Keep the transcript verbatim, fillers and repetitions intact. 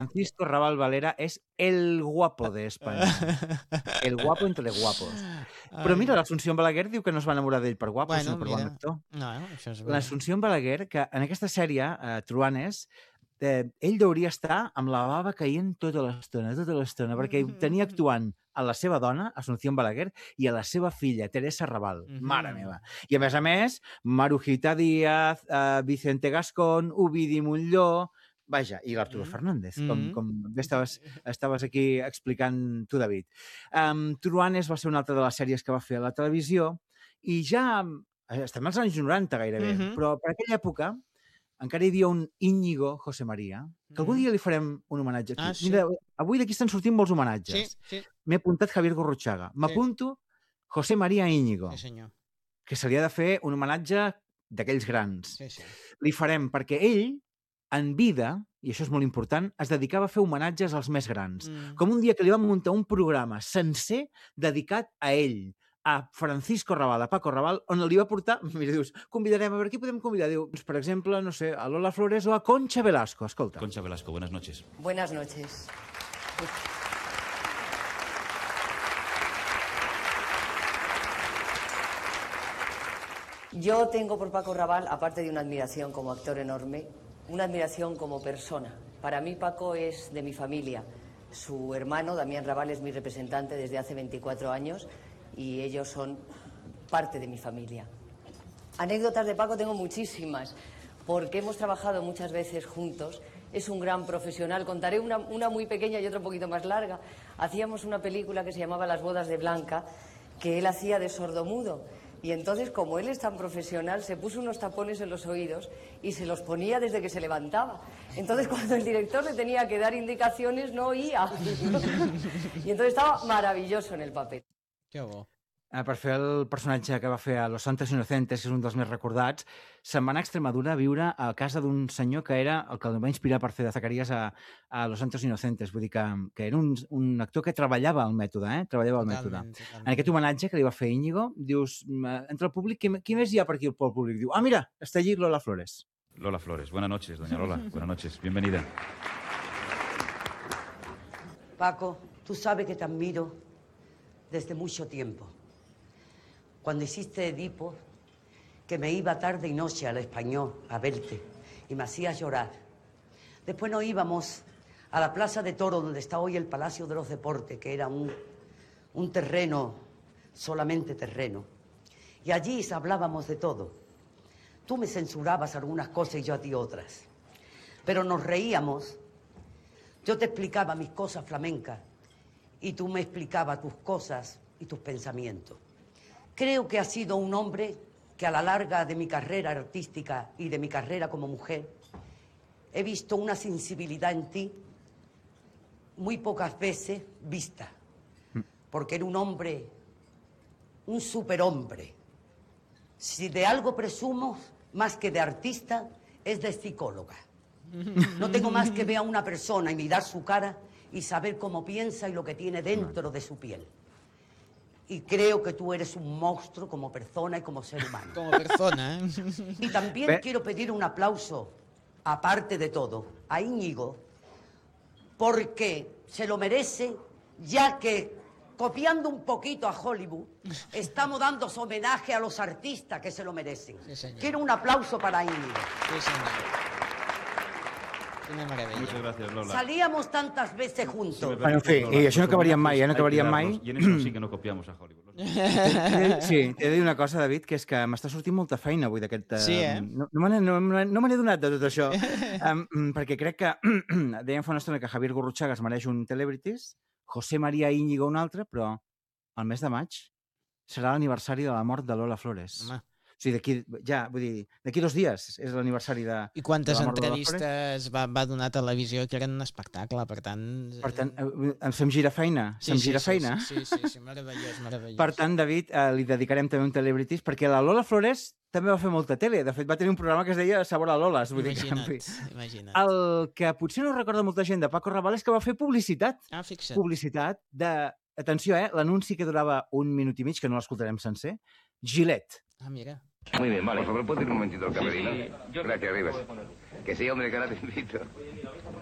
Francisco Raval Valera és el guapo de Espanya. El guapo entre guapos. Però mira, l'Assumpció Balaguer diu que no es va enamorar d'ell per guapo, Bueno, sinó per bon mira. actor. No, això és bé. L'Assumpció Balaguer, que en aquesta sèrie, eh, Truanes, eh, ell hauria estar amb la bava caient tota l'estona, tota l'estona, perquè tenia actuant a la seva dona, Assumpció Balaguer, i a la seva filla, Teresa Raval. Mhm. Mare meva. I a més a més, Marujita Díaz, eh, Vicente Gascón, Ovidi Montlló, vaja, i l'Arturo Mm. Fernández, com, Mm. com bé estaves, estaves aquí explicant tu, David. Um, Truanes va ser una altra de les sèries que va fer a la televisió i ja eh, estem als anys noranta gairebé, Mhm. però per aquella època encara hi havia un Íñigo José María, que algun Mhm. dia li farem un homenatge aquí. Ah, sí. Mira, avui d'aquí estan sortint molts Sí, homenatges. sí, M'he apuntat Javier Gurruchaga. M'apunto José María Íñigo, sí, senyor. que se li ha de fer un homenatge d'aquells grans. Sí, sí. Li farem perquè ell, en vida, i això és molt important, es dedicava a fer homenatges als més grans. Mm. Com un dia que li van muntar un programa sencer dedicat a ell, a Francisco Raval, a Paco Raval, on li va portar, mira, dius, convidarem, a veure, qui podem convidar? Diu, doncs, per exemple, no sé, a Lola Flores o a Concha Velasco, escolta. Concha Velasco, buenas noches. Buenas noches. Yo tengo por Paco Raval, aparte de una admiración como actor enorme, una admiración como persona. Para mí Paco es de mi familia. Su hermano, Damián Raval, es mi representante desde hace veinticuatro años y ellos son parte de mi familia. Anécdotas de Paco tengo muchísimas, porque hemos trabajado muchas veces juntos. Es un gran profesional. Contaré una, una muy pequeña y otra un poquito más larga. Hacíamos una película que se llamaba Las bodas de Blanca, que él hacía de sordomudo. Y entonces, como él es tan profesional, se puso unos tapones en los oídos y se los ponía desde que se levantaba. Entonces, cuando el director le tenía que dar indicaciones, no oía. Y entonces estaba maravilloso en el papel. Que bo. Eh, per fer el personatge que va fer a Los Santos Inocentes, que és un dels més recordats, se'n va anar a Extremadura a viure a casa d'un senyor que era el que el va inspirar per fer de Zacarías a, a Los Santos Inocentes. Vull dir que, que era un, un actor que treballava al mètode, eh? Treballava al mètode. Totalment, totalment. En aquest homenatge que li va fer Íñigo, dius, mm, entre el públic, qui, qui més hi ha per aquí pel públic? Diu, ah, mira, està allí Lola Flores. Lola Flores, buenas noches, doña Lola. Buenas noches, bienvenida. Paco, tú sabes que te admiro desde mucho tiempo. Cuando hiciste Edipo, que me iba tarde y noche al Español a verte y me hacías llorar. Después nos íbamos a la Plaza de Toro, donde está hoy el Palacio de los Deportes, que era un, un terreno, solamente terreno. Y allí hablábamos de todo. Tú me censurabas algunas cosas y yo a ti otras. Pero nos reíamos. Yo te explicaba mis cosas flamencas y tú me explicabas tus cosas y tus pensamientos. Creo que has sido un hombre que a la larga de mi carrera artística y de mi carrera como mujer he visto una sensibilidad en ti muy pocas veces vista, porque era un hombre, un superhombre. Si de algo presumo, más que de artista, es de psicóloga. No tengo más que ver a una persona y mirar su cara y saber cómo piensa y lo que tiene dentro de su piel. Y creo que tú eres un monstruo como persona y como ser humano. Como persona, ¿eh? Y también Ve- quiero pedir un aplauso, aparte de todo, a Íñigo, porque se lo merece, ya que, copiando un poquito a Hollywood, estamos dando homenaje a los artistas que se lo merecen. Sí, señor. Quiero un aplauso para Íñigo. Sí, senyor. Quina meravella. Muchas gracias, Lola. Salíamos tantas veces Si me juntos. Bueno, en fi, permites, Lola, i això no los acabaríem mai, eh? No homenajes hay que acabaríem mai. darlos, Y en eso sí que no copiamos a Hollywood. Sí, t'he de dir una cosa, David, que és que m'està sortint molta feina avui d'aquest... Sí, eh? No, no me n'he no, me- no me n'he donat de tot això, um, mm, perquè crec que dèiem fa una estona que Javier Gurruchaga es mereix un Celebrities, José María Íñigo un altre, però el mes de maig serà l'aniversari de la mort de Lola Flores. Home. O sigui, d'aquí, ja, vull dir, d'aquí dos dies és l'aniversari de... I quantes de la mort de Lola entrevistes va, va donar a televisió que eren un espectacle, per tant... Per tant, eh, em se'm gira feina, sí, se'm sí, gira sí, feina. Sí, sí, sí, sí, meravellós, meravellós. Per tant, David, eh, li dedicarem també un Celebrities, perquè la Lola Flores també va fer molta tele. De fet, va tenir un programa que es deia Sabor a Loles. Vull dir que, en Imagina't, fi. imagina't. El que potser no recorda molta gent de Paco Raval és que va fer publicitat. Ah, fixa't. Publicitat de... Atenció, eh? L'anunci que durava un minut i mig, que no l'escoltarem sencer. Gillette. Ah, mira. Muy bien, vale. Por favor, ponte un momentito el camerino. Gracias, Rivas. Que sí, hombre, que ahora te invito.